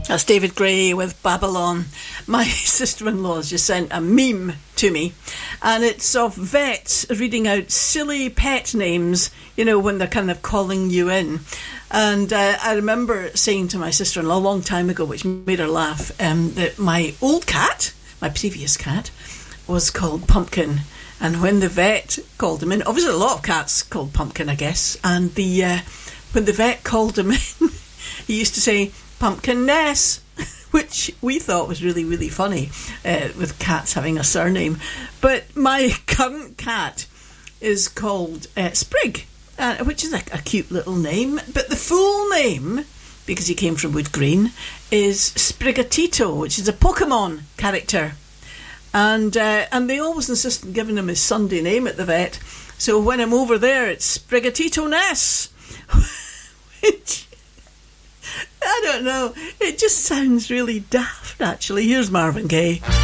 That's David Gray with Babylon. My sister-in-law's just sent a meme to me, and it's of vets reading out silly pet names, you know, when they're kind of calling you in. And I remember saying to my sister-in-law a long time ago, which made her laugh, that my old cat, my previous cat, was called Pumpkin. And when the vet called him in, obviously a lot of cats called Pumpkin, I guess, and when the vet called him in, he used to say, Pumpkin Ness, which we thought was really, really funny, with cats having a surname. But my current cat is called Sprig, which is a cute little name. But the full name, because he came from Wood Green, is Sprigatito, which is a Pokemon character. And they always insist on giving him his Sunday name at the vet. So when I'm over there, it's Sprigatito Ness, which... I don't know. It just sounds really daft, actually. Here's Marvin Gaye.